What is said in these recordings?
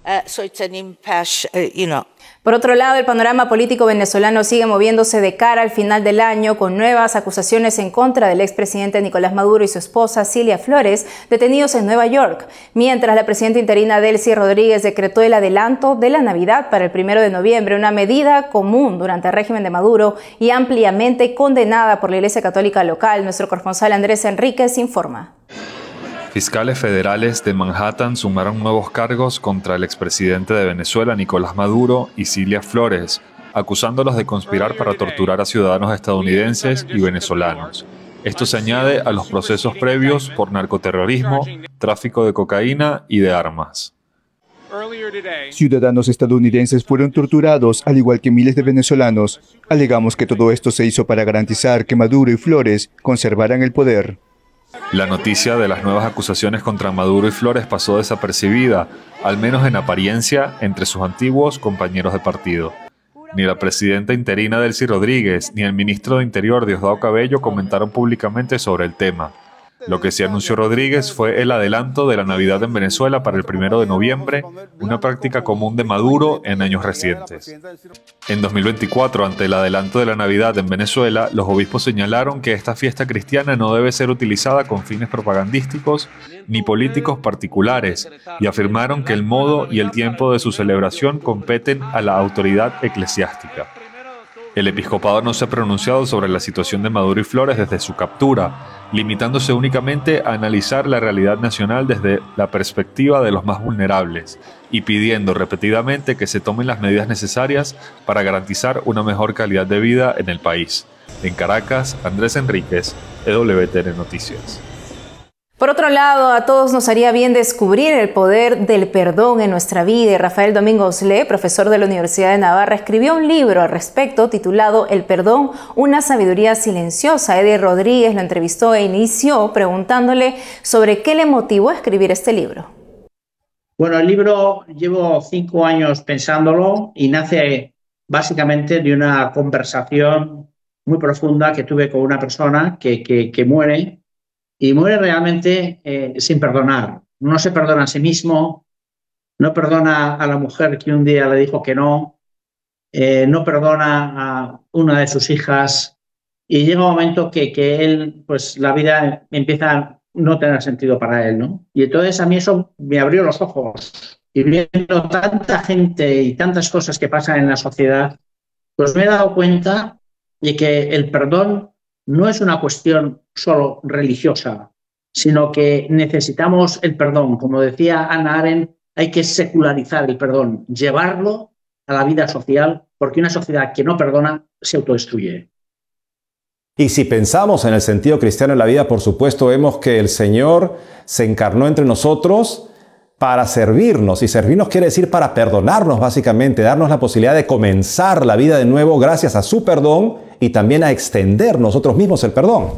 Por otro lado, el panorama político venezolano sigue moviéndose de cara al final del año con nuevas acusaciones en contra del expresidente Nicolás Maduro y su esposa Cilia Flores, detenidos en Nueva York, mientras la presidenta interina Delcy Rodríguez decretó el adelanto de la Navidad para el 1 de noviembre, una medida común durante el régimen de Maduro y ampliamente condenada por la Iglesia Católica local. Nuestro corresponsal Andrés Enríquez informa. Fiscales federales de Manhattan sumaron nuevos cargos contra el expresidente de Venezuela, Nicolás Maduro, y Cilia Flores, acusándolos de conspirar para torturar a ciudadanos estadounidenses y venezolanos. Esto se añade a los procesos previos por narcoterrorismo, tráfico de cocaína y de armas. Ciudadanos estadounidenses fueron torturados, al igual que miles de venezolanos. Alegamos que todo esto se hizo para garantizar que Maduro y Flores conservaran el poder. La noticia de las nuevas acusaciones contra Maduro y Flores pasó desapercibida, al menos en apariencia, entre sus antiguos compañeros de partido. Ni la presidenta interina Delcy Rodríguez ni el ministro de Interior Diosdado Cabello comentaron públicamente sobre el tema. Lo que sí anunció Rodríguez fue el adelanto de la Navidad en Venezuela para el 1 de noviembre, una práctica común de Maduro en años recientes. En 2024, ante el adelanto de la Navidad en Venezuela, los obispos señalaron que esta fiesta cristiana no debe ser utilizada con fines propagandísticos ni políticos particulares, y afirmaron que el modo y el tiempo de su celebración competen a la autoridad eclesiástica. El episcopado no se ha pronunciado sobre la situación de Maduro y Flores desde su captura, limitándose únicamente a analizar la realidad nacional desde la perspectiva de los más vulnerables y pidiendo repetidamente que se tomen las medidas necesarias para garantizar una mejor calidad de vida en el país. En Caracas, Andrés Enríquez, EWTN Noticias. Por otro lado, a todos nos haría bien descubrir el poder del perdón en nuestra vida. Y Rafael Domingos Le, profesor de la Universidad de Navarra, escribió un libro al respecto titulado El perdón, una sabiduría silenciosa. Eddie Rodríguez lo entrevistó e inició preguntándole sobre qué le motivó a escribir este libro. Bueno, el libro llevo 5 años pensándolo y nace básicamente de una conversación muy profunda que tuve con una persona que muere. Y muere realmente sin perdonar. No se perdona a sí mismo, no perdona a la mujer que un día le dijo que no, no perdona a una de sus hijas y llega un momento que él, pues la vida empieza a no tener sentido para él, ¿no? Y entonces a mí eso me abrió los ojos. Y viendo tanta gente y tantas cosas que pasan en la sociedad, pues me he dado cuenta de que el perdón no es una cuestión solo religiosa, sino que necesitamos el perdón. Como decía Hannah Arendt, hay que secularizar el perdón, llevarlo a la vida social, porque una sociedad que no perdona se autodestruye. Y si pensamos en el sentido cristiano de la vida, por supuesto, vemos que el Señor se encarnó entre nosotros para servirnos. Y servirnos quiere decir para perdonarnos, básicamente, darnos la posibilidad de comenzar la vida de nuevo gracias a su perdón y también a extender nosotros mismos el perdón.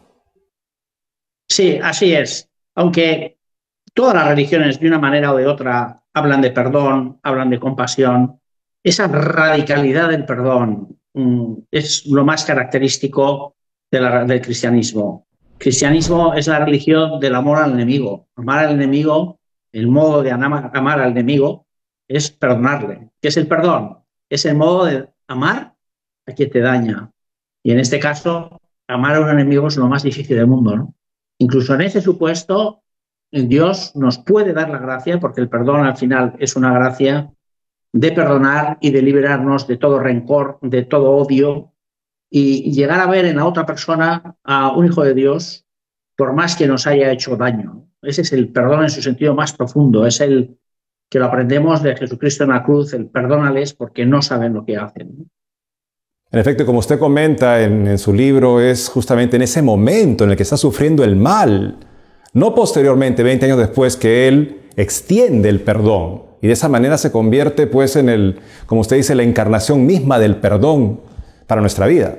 Sí, así es. Aunque todas las religiones, de una manera o de otra, hablan de perdón, hablan de compasión, esa radicalidad del perdón es lo más característico del cristianismo. El cristianismo es la religión del amor al enemigo. Amar al enemigo, el modo de amar al enemigo es perdonarle. ¿Qué es el perdón? Es el modo de amar a quien te daña. Y en este caso, amar a un enemigo es lo más difícil del mundo, ¿no? Incluso en ese supuesto, Dios nos puede dar la gracia, porque el perdón al final es una gracia, de perdonar y de liberarnos de todo rencor, de todo odio, y llegar a ver en la otra persona a un hijo de Dios, por más que nos haya hecho daño. Ese es el perdón en su sentido más profundo, es el que lo aprendemos de Jesucristo en la cruz, el perdónales porque no saben lo que hacen. En efecto, como usted comenta en su libro, es justamente en ese momento en el que está sufriendo el mal, no posteriormente, 20 años después, que él extiende el perdón. Y de esa manera se convierte, pues, en como usted dice, la encarnación misma del perdón para nuestra vida.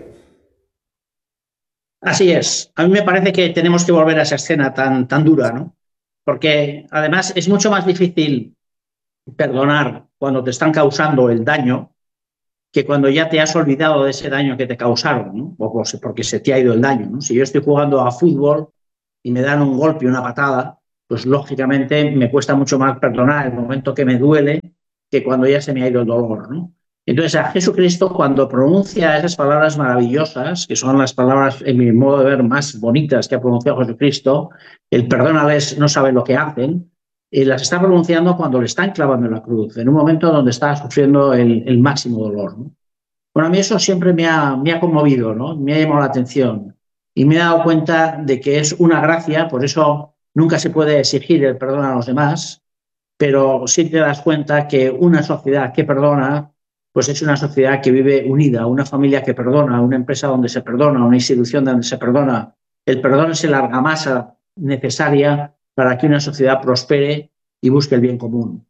Así es. A mí me parece que tenemos que volver a esa escena tan dura, ¿no? Porque además es mucho más difícil perdonar cuando te están causando el daño que cuando ya te has olvidado de ese daño que te causaron, ¿no? O porque se te ha ido el daño, ¿no? Si yo estoy jugando a fútbol y me dan un golpe, una patada, pues lógicamente me cuesta mucho más perdonar el momento que me duele que cuando ya se me ha ido el dolor, ¿no? Entonces, a Jesucristo, cuando pronuncia esas palabras maravillosas, que son las palabras, en mi modo de ver, más bonitas que ha pronunciado Jesucristo, el perdónales, no saben lo que hacen, las está pronunciando cuando le están clavando en la cruz, en un momento donde está sufriendo el máximo dolor, ¿no? Bueno, a mí eso siempre me ha conmovido, ¿no? Me ha llamado la atención y me he dado cuenta de que es una gracia, por eso nunca se puede exigir el perdón a los demás, pero sí te das cuenta que una sociedad que perdona, pues es una sociedad que vive unida, una familia que perdona, una empresa donde se perdona, una institución donde se perdona. El perdón es la argamasa necesaria para que una sociedad prospere y busque el bien común.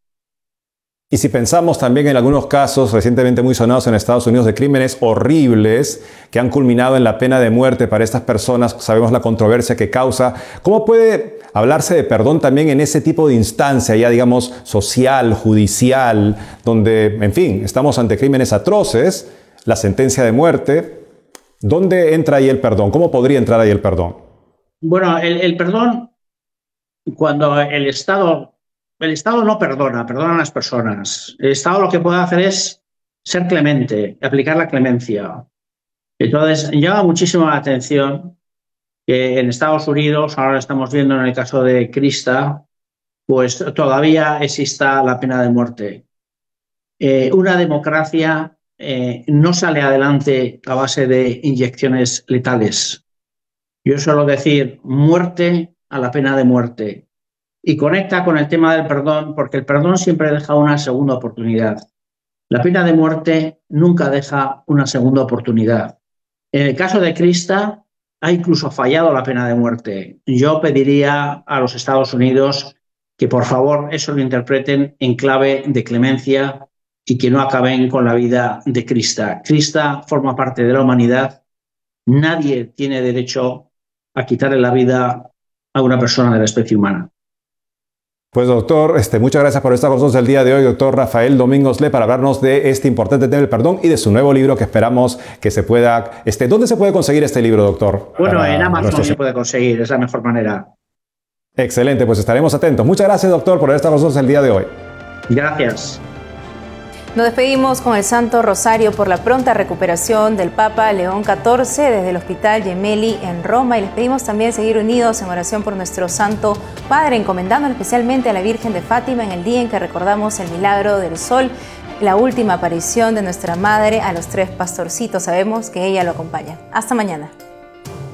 Y si pensamos también en algunos casos recientemente muy sonados en Estados Unidos de crímenes horribles que han culminado en la pena de muerte para estas personas, sabemos la controversia que causa, ¿cómo puede hablarse de perdón también en ese tipo de instancia, ya digamos social, judicial, donde, en fin, estamos ante crímenes atroces, la sentencia de muerte? ¿Dónde entra ahí el perdón? ¿Cómo podría entrar ahí el perdón? Bueno, el perdón, cuando el Estado no perdona, perdona a las personas. El Estado lo que puede hacer es ser clemente, aplicar la clemencia. Entonces, llama muchísimo la atención que en Estados Unidos, ahora estamos viendo en el caso de Krista, pues todavía exista la pena de muerte. Una democracia no sale adelante a base de inyecciones letales. Yo suelo decir muerte a la pena de muerte. Y conecta con el tema del perdón, porque el perdón siempre deja una segunda oportunidad. La pena de muerte nunca deja una segunda oportunidad. En el caso de Krista, ha incluso fallado la pena de muerte. Yo pediría a los Estados Unidos que por favor eso lo interpreten en clave de clemencia y que no acaben con la vida de Krista. Krista forma parte de la humanidad. Nadie tiene derecho a quitarle la vida a una persona de la especie humana. Pues doctor, muchas gracias por estar con nosotros el día de hoy, doctor Rafael Domingos Le, para hablarnos de este importante tema del perdón y de su nuevo libro que esperamos que se pueda... ¿Dónde se puede conseguir este libro, doctor? Bueno, en Amazon se puede conseguir, es la mejor manera. Excelente, pues estaremos atentos. Muchas gracias, doctor, por estar con nosotros el día de hoy. Gracias. Nos despedimos con el Santo Rosario por la pronta recuperación del Papa León XIV desde el Hospital Gemelli en Roma, y les pedimos también seguir unidos en oración por nuestro Santo Padre, encomendando especialmente a la Virgen de Fátima en el día en que recordamos el milagro del sol, la última aparición de nuestra Madre a los 3 pastorcitos. Sabemos que ella lo acompaña. Hasta mañana.